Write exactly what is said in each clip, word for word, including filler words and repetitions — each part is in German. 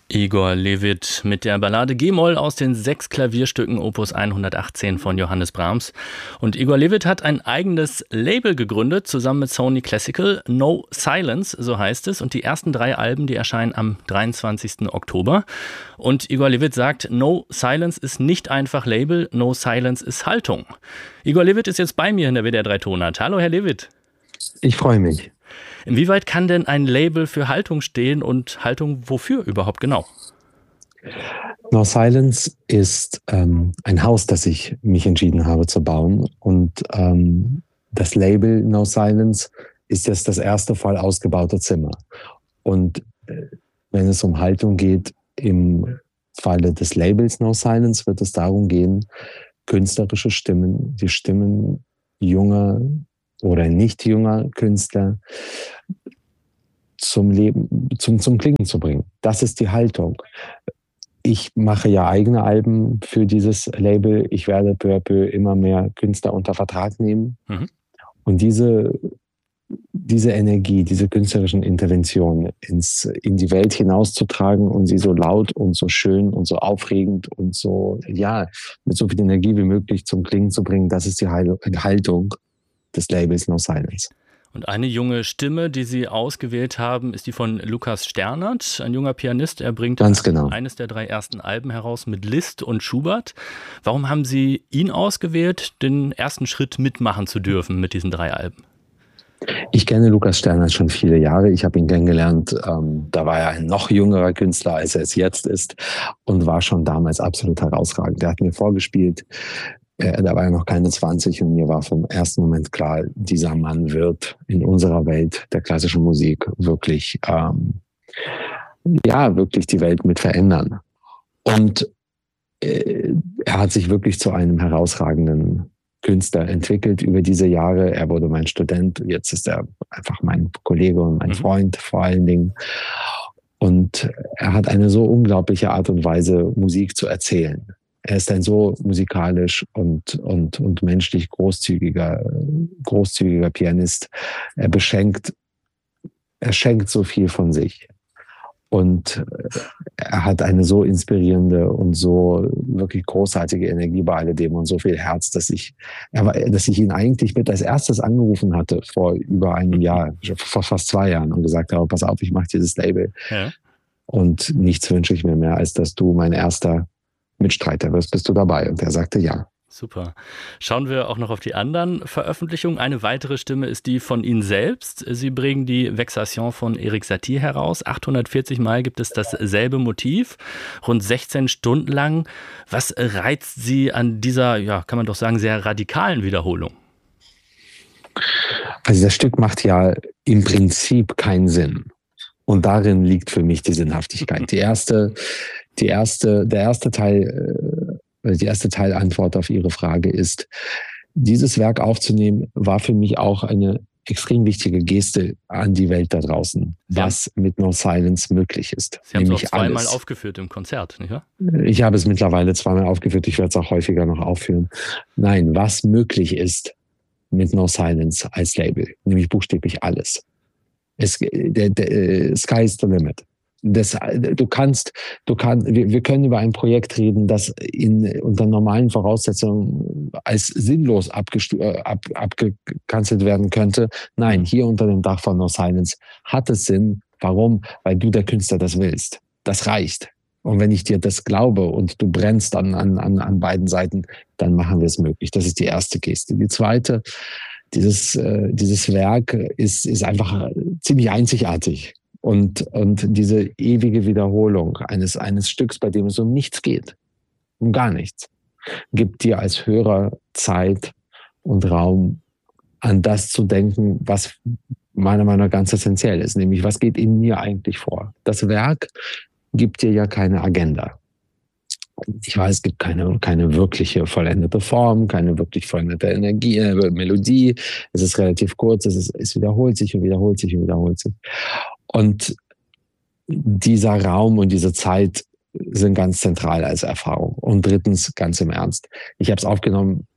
Igor Levit mit der Ballade G-Moll aus den sechs Klavierstücken Opus hundertachtzehn von Johannes Brahms. Und Igor Levit hat ein eigenes Label gegründet, zusammen mit Sony Classical. No Silence, so heißt es. Und die ersten drei Alben, die erscheinen am dreiundzwanzigsten Oktober. Und Igor Levit sagt, No Silence ist nicht einfach Label, No Silence ist Haltung. Igor Levit ist jetzt bei mir in der W D R drei Tonart. Hallo, Herr Levit. Ich freue mich. Inwieweit kann denn ein Label für Haltung stehen und Haltung wofür überhaupt genau? No Silence ist ähm, ein Haus, das ich mich entschieden habe zu bauen. Und ähm, das Label No Silence ist jetzt das erste voll ausgebaute Zimmer. Und äh, wenn es um Haltung geht, im Falle des Labels No Silence wird es darum gehen, künstlerische Stimmen, die Stimmen junger oder nicht junger Künstler zum Leben, zum, zum Klingen zu bringen. Das ist die Haltung. Ich mache ja eigene Alben für dieses Label. Ich werde peu à peu immer mehr Künstler unter Vertrag nehmen. Mhm. Und diese, diese Energie, diese künstlerischen Interventionen ins, in die Welt hinauszutragen und sie so laut und so schön und so aufregend und so, ja, mit so viel Energie wie möglich zum Klingen zu bringen, das ist die Haltung des Labels No Silence. Und eine junge Stimme, die Sie ausgewählt haben, ist die von Lukas Sternert, ein junger Pianist. Er bringt Ganz genau. eines der drei ersten Alben heraus mit Liszt und Schubert. Warum haben Sie ihn ausgewählt, den ersten Schritt mitmachen zu dürfen mit diesen drei Alben? Ich kenne Lukas Sternert schon viele Jahre. Ich habe ihn kennengelernt. Ähm, da war er ein noch jüngerer Künstler, als er es jetzt ist, und war schon damals absolut herausragend. Er hat mir vorgespielt. Äh, da war er noch keine zwanzig und mir war vom ersten Moment klar, dieser Mann wird in unserer Welt der klassischen Musik wirklich, ähm, ja, wirklich die Welt mit verändern. Und äh, er hat sich wirklich zu einem herausragenden Künstler entwickelt über diese Jahre. Er wurde mein Student, jetzt ist er einfach mein Kollege und mein Freund vor allen Dingen. Und er hat eine so unglaubliche Art und Weise, Musik zu erzählen. Er ist ein so musikalisch und, und, und menschlich großzügiger, großzügiger Pianist. Er beschenkt, er schenkt so viel von sich. Und er hat eine so inspirierende und so wirklich großartige Energie bei alledem und so viel Herz, dass ich, dass ich ihn eigentlich mit als erstes angerufen hatte vor über einem Jahr, vor fast zwei Jahren und gesagt habe, pass auf, ich mache dieses Label. Ja. Und nichts wünsche ich mir mehr, als dass du mein erster Mitstreiter wirst, bist du dabei? Und er sagte ja. Super. Schauen wir auch noch auf die anderen Veröffentlichungen. Eine weitere Stimme ist die von Ihnen selbst. Sie bringen die Vexation von Erik Satie heraus. achthundertvierzig Mal gibt es dasselbe Motiv, rund sechzehn Stunden lang. Was reizt Sie an dieser, ja, kann man doch sagen, sehr radikalen Wiederholung? Also das Stück macht ja im Prinzip keinen Sinn. Und darin liegt für mich die Sinnhaftigkeit. Die erste, die erste, der erste Teil, die erste Teilantwort auf Ihre Frage ist, dieses Werk aufzunehmen, war für mich auch eine extrem wichtige Geste an die Welt da draußen, ja, was mit No Silence möglich ist. Sie haben es auch zweimal alles aufgeführt im Konzert, nicht wahr? Ich habe es mittlerweile zweimal aufgeführt, ich werde es auch häufiger noch aufführen. Nein, was möglich ist mit No Silence als Label, nämlich buchstäblich alles. Es, der, der, Sky is the limit. Das, du kannst, du kannst, wir, wir können über ein Projekt reden, das in, unter normalen Voraussetzungen als sinnlos abgestu- ab, abgekanzelt werden könnte. Nein, hier unter dem Dach von No Silence hat es Sinn. Warum? Weil du der Künstler das willst. Das reicht. Und wenn ich dir das glaube und du brennst an, an, an beiden Seiten, dann machen wir es möglich. Das ist die erste Geste. Die zweite, Dieses, äh, dieses Werk ist, ist einfach ziemlich einzigartig. Und, und diese ewige Wiederholung eines, eines Stücks, bei dem es um nichts geht, um gar nichts, gibt dir als Hörer Zeit und Raum, an das zu denken, was meiner Meinung nach ganz essentiell ist. Nämlich, was geht in mir eigentlich vor? Das Werk gibt dir ja keine Agenda. Ich weiß, es gibt keine, keine wirkliche vollendete Form, keine wirklich vollendete Energie, äh, Melodie. Es ist relativ kurz, es, ist, es wiederholt sich und wiederholt sich und wiederholt sich. Und dieser Raum und diese Zeit sind ganz zentral als Erfahrung. Und drittens, ganz im Ernst, ich habe es aufgenommen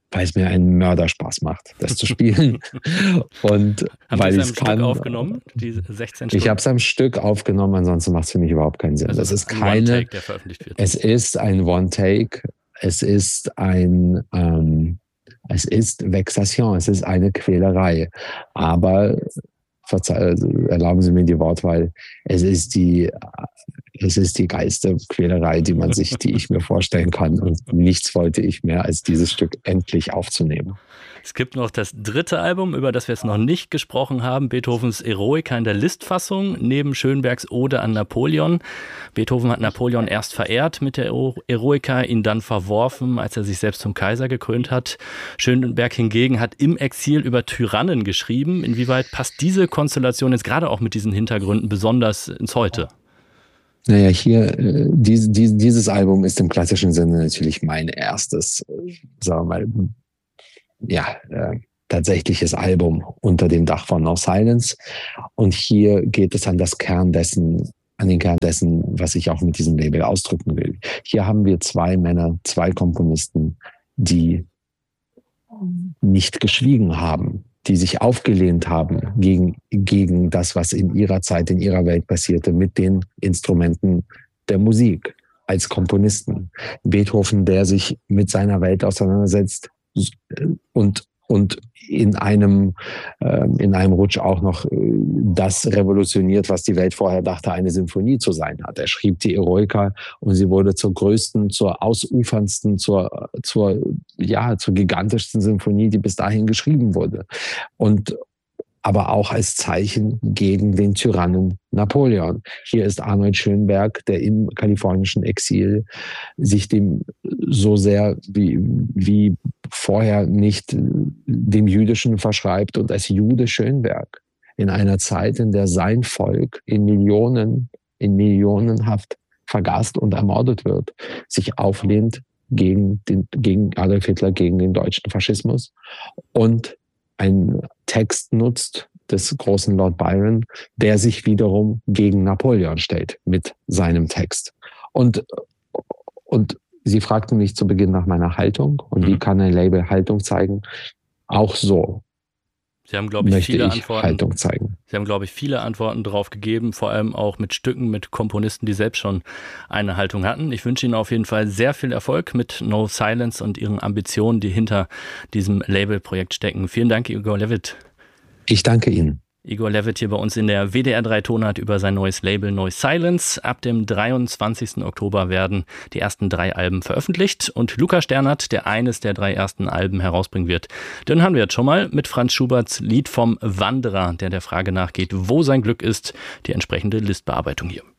weil es mir einen Mörderspaß macht, das zu spielen. Und Haben weil Sie ich es es am Stück kann. aufgenommen, die sechzehn Stunden? Ich habe es am Stück aufgenommen, ansonsten macht es für mich überhaupt keinen Sinn. Also das es ist ein keine. One-Take, der veröffentlicht wird. Es ist ein One-Take. Es ist ein. Ähm, es ist Vexation. Es ist eine Quälerei. Aber verzeih, erlauben Sie mir die Wortwahl. Es ist die. Es ist die geilste Quälerei, die man sich, die ich mir vorstellen kann. Und nichts wollte ich mehr, als dieses Stück endlich aufzunehmen. Es gibt noch das dritte Album, über das wir jetzt noch nicht gesprochen haben, Beethovens Eroica in der Liszt-Fassung, neben Schönbergs Ode an Napoleon. Beethoven hat Napoleon erst verehrt mit der Eroica, ihn dann verworfen, als er sich selbst zum Kaiser gekrönt hat. Schönberg hingegen hat im Exil über Tyrannen geschrieben. Inwieweit passt diese Konstellation jetzt gerade auch mit diesen Hintergründen besonders ins Heute? Naja, hier, äh, dies, dies, dieses Album ist im klassischen Sinne natürlich mein erstes, äh, sagen wir mal, ja, äh, tatsächliches Album unter dem Dach von No Silence. Und hier geht es an das Kern dessen, an den Kern dessen, was ich auch mit diesem Label ausdrücken will. Hier haben wir zwei Männer, zwei Komponisten, die nicht geschwiegen haben, die sich aufgelehnt haben gegen, gegen das, was in ihrer Zeit, in ihrer Welt passierte, mit den Instrumenten der Musik als Komponisten. Beethoven, der sich mit seiner Welt auseinandersetzt und, und in einem, äh, in einem Rutsch auch noch äh, das revolutioniert, was die Welt vorher dachte, eine Symphonie zu sein hat. Er schrieb die Eroica und sie wurde zur größten, zur ausuferndsten, zur, zur, ja, zur gigantischsten Symphonie, die bis dahin geschrieben wurde. Und aber auch als Zeichen gegen den Tyrannen Napoleon. Hier ist Arnold Schönberg, der im kalifornischen Exil sich dem so sehr wie, wie vorher nicht dem Jüdischen verschreibt und als Jude Schönberg in einer Zeit, in der sein Volk in Millionen, in Millionenhaft vergast und ermordet wird, sich auflehnt gegen den, gegen Adolf Hitler, gegen den deutschen Faschismus und einen Text nutzt des großen Lord Byron, der sich wiederum gegen Napoleon stellt mit seinem Text. Und, und Sie fragten mich zu Beginn nach meiner Haltung und mhm. wie kann ein Label Haltung zeigen? Auch so. Sie haben, glaube ich, möchte viele ich Antworten. Haltung zeigen. Sie haben, glaube ich, viele Antworten drauf gegeben, vor allem auch mit Stücken, mit Komponisten, die selbst schon eine Haltung hatten. Ich wünsche Ihnen auf jeden Fall sehr viel Erfolg mit No Silence und Ihren Ambitionen, die hinter diesem Labelprojekt stecken. Vielen Dank, Igor Levit. Ich danke Ihnen. Igor Levit hier bei uns in der W D R drei Tonart über sein neues Label No Silence. Ab dem dreiundzwanzigsten Oktober werden die ersten drei Alben veröffentlicht und Lukas Sternert, der eines der drei ersten Alben herausbringen wird, den hören wir jetzt schon mal mit Franz Schuberts Lied vom Wanderer, der der Frage nachgeht, wo sein Glück ist, die entsprechende Listbearbeitung hier.